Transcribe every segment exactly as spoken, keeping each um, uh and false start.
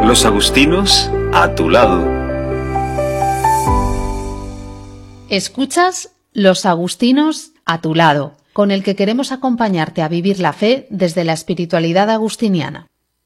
Los agustinos a tu lado. Escuchas Los agustinos a tu lado, con el que queremos acompañarte a vivir la fe desde la espiritualidad agustiniana.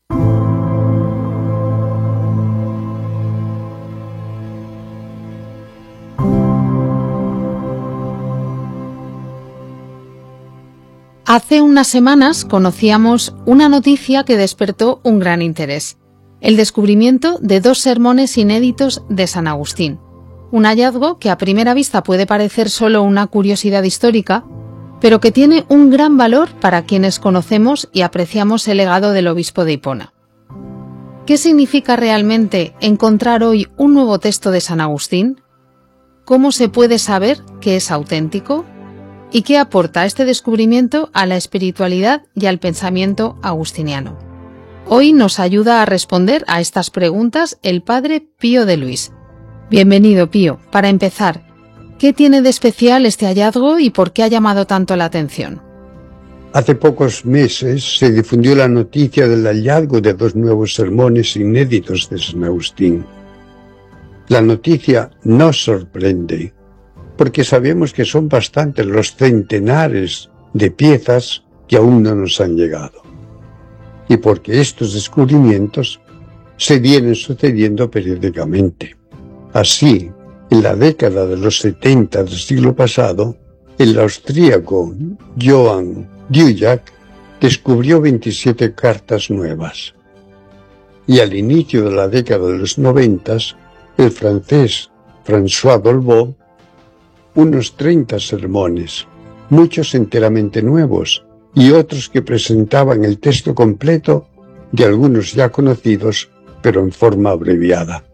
Hace unas semanas conocíamos una noticia que despertó un gran interés: el descubrimiento de dos sermones inéditos de San Agustín. Un hallazgo que a primera vista puede parecer solo una curiosidad histórica, pero que tiene un gran valor para quienes conocemos y apreciamos el legado del obispo de Hipona. ¿Qué significa realmente encontrar hoy un nuevo texto de San Agustín? ¿Cómo se puede saber que es auténtico? ¿Y qué aporta este descubrimiento a la espiritualidad y al pensamiento agustiniano? Hoy nos ayuda a responder a estas preguntas el padre Pío de Luis. Bienvenido, Pío. Para empezar, ¿qué tiene de especial este hallazgo y por qué ha llamado tanto la atención? Hace pocos meses se difundió la noticia del hallazgo de dos nuevos sermones inéditos de San Agustín. La noticia nos sorprende, porque sabemos que son bastantes los centenares de piezas que aún no nos han llegado, y porque estos descubrimientos se vienen sucediendo periódicamente. Así, en la década de los setenta del siglo pasado, el austríaco Johann Dujak descubrió veintisiete cartas nuevas. Y al inicio de la década de los noventas, el francés François Dolbeau, unos treinta sermones, muchos enteramente nuevos y otros que presentaban el texto completo de algunos ya conocidos, pero en forma abreviada.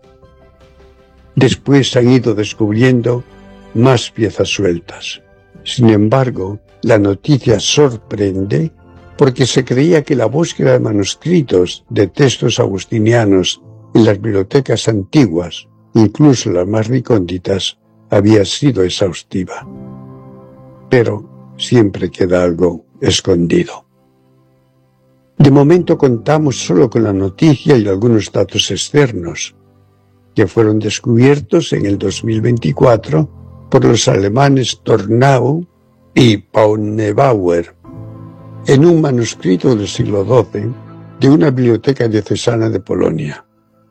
Después han ido descubriendo más piezas sueltas. Sin embargo, la noticia sorprende porque se creía que la búsqueda de manuscritos de textos agustinianos en las bibliotecas antiguas, incluso las más recónditas, había sido exhaustiva. Pero siempre queda algo escondido. De momento contamos solo con la noticia y algunos datos externos, que fueron descubiertos en el dos mil veinticuatro por los alemanes Tornau y Paunebauer, en un manuscrito del siglo doce de una biblioteca diocesana de Polonia,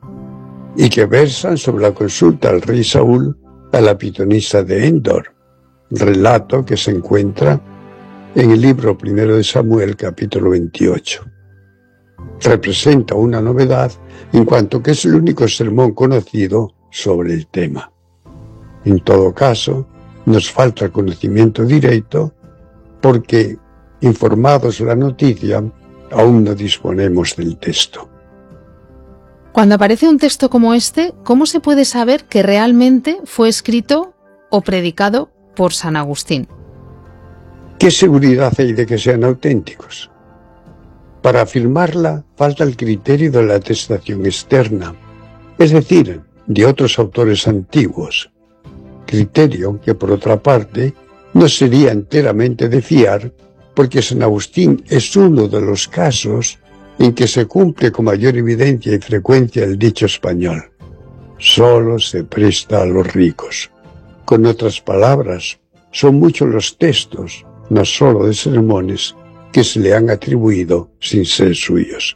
y que versan sobre la consulta al rey Saúl a la pitonisa de Endor, relato que se encuentra en el libro primero de Samuel, capítulo veintiocho. Representa una novedad en cuanto que es el único sermón conocido sobre el tema. En todo caso, nos falta conocimiento directo porque, informados de la noticia, aún no disponemos del texto. Cuando aparece un texto como este, ¿cómo se puede saber que realmente fue escrito o predicado por San Agustín? ¿Qué seguridad hay de que sean auténticos? Para afirmarla falta el criterio de la atestación externa, es decir, de otros autores antiguos, criterio que por otra parte no sería enteramente de fiar, porque San Agustín es uno de los casos en que se cumple con mayor evidencia y frecuencia el dicho español: solo se presta a los ricos. Con otras palabras, son muchos los textos, no solo de sermones, que se le han atribuido sin ser suyos.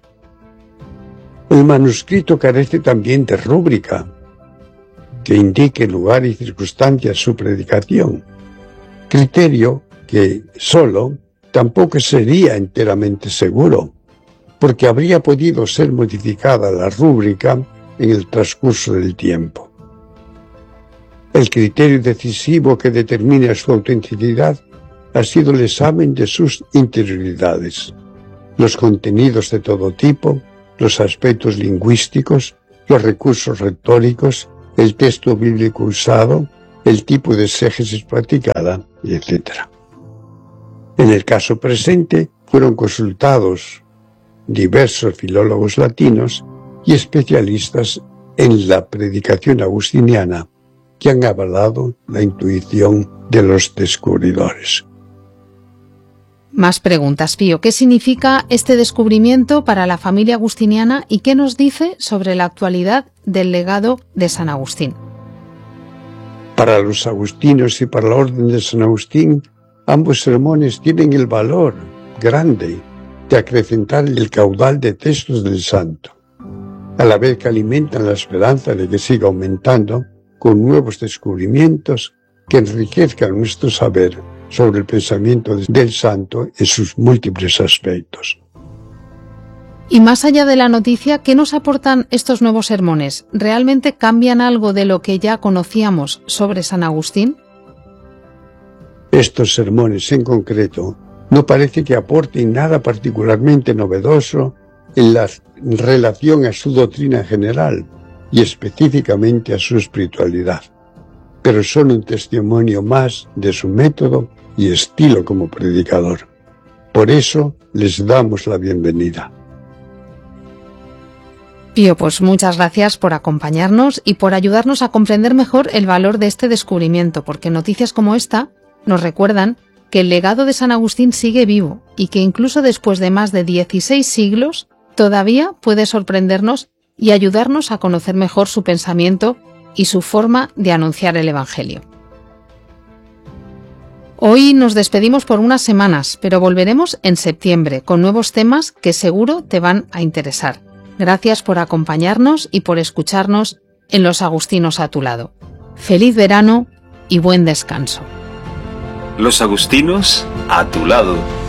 El manuscrito carece también de rúbrica, que indique lugar y circunstancias de su predicación, criterio que solo tampoco sería enteramente seguro, porque habría podido ser modificada la rúbrica en el transcurso del tiempo. El criterio decisivo que determina su autenticidad ha sido el examen de sus interioridades, los contenidos de todo tipo, los aspectos lingüísticos, los recursos retóricos, el texto bíblico usado, el tipo de exégesis practicada, etcétera. En el caso presente, fueron consultados diversos filólogos latinos y especialistas en la predicación agustiniana que han avalado la intuición de los descubridores. Más preguntas, Pío. ¿Qué significa este descubrimiento para la familia agustiniana y qué nos dice sobre la actualidad del legado de San Agustín? Para los agustinos y para la Orden de San Agustín, ambos sermones tienen el valor grande de acrecentar el caudal de textos del santo, a la vez que alimentan la esperanza de que siga aumentando con nuevos descubrimientos que enriquezcan nuestro saber sobre el pensamiento del santo en sus múltiples aspectos. Y más allá de la noticia, ¿qué nos aportan estos nuevos sermones? ¿Realmente cambian algo de lo que ya conocíamos sobre San Agustín? Estos sermones en concreto no parece que aporten nada particularmente novedoso en la relación a su doctrina general y específicamente a su espiritualidad, pero son un testimonio más de su método y estilo como predicador. Por eso les damos la bienvenida. Pío, pues muchas gracias por acompañarnos y por ayudarnos a comprender mejor el valor de este descubrimiento, porque noticias como esta nos recuerdan que el legado de San Agustín sigue vivo y que incluso después de más de dieciséis siglos todavía puede sorprendernos y ayudarnos a conocer mejor su pensamiento y su forma de anunciar el Evangelio. Hoy nos despedimos por unas semanas, pero volveremos en septiembre con nuevos temas que seguro te van a interesar. Gracias por acompañarnos y por escucharnos en Los Agustinos a tu lado. Feliz verano y buen descanso. Los Agustinos a tu lado.